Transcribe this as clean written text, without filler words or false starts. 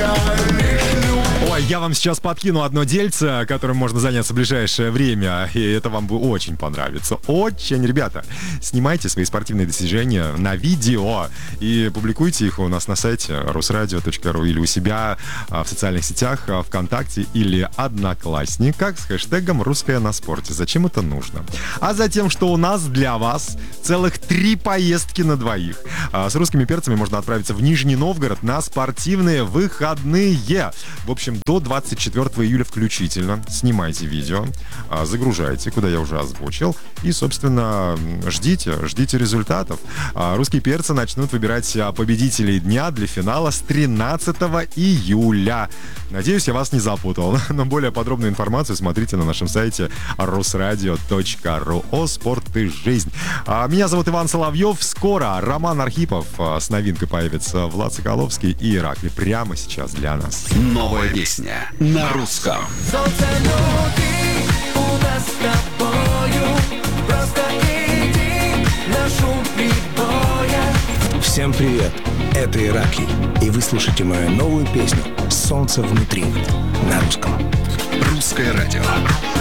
Ой, я вам сейчас подкину одно дельце, которым можно заняться в ближайшее время, и это вам бы очень понравится. Очень, ребята, снимайте свои спортивные достижения на видео и публикуйте их у нас на сайте rusradio.ru или у себя в социальных сетях, ВКонтакте или Одноклассниках с хэштегом «Русское на спорте». Зачем это нужно? А затем, что у нас для вас целых 3 поездки на двоих. С русскими перцами можно отправиться в Нижний Новгород на спортивные выходные. В общем, до 24 июля включительно. Снимайте видео, загружайте, куда я уже озвучил. И, собственно, ждите результатов. Русские перцы начнут выбирать победителей дня для финала с 13 июля. Надеюсь, я вас не запутал. Но более подробную информацию смотрите на нашем сайте rusradio.ru. О, спорт и жизнь. Меня зовут Иван Соловьев. Скоро Роман Архипов с новинкой появится. Влад Соколовский и Иракли прямо сейчас для нас. Новая песня на русском. Солнце внутри у нас с тобою. Просто иди на шум прибоя. Всем привет, это Ираклий, и вы слушаете мою новую песню «Солнце внутри» на русском. Русское радио.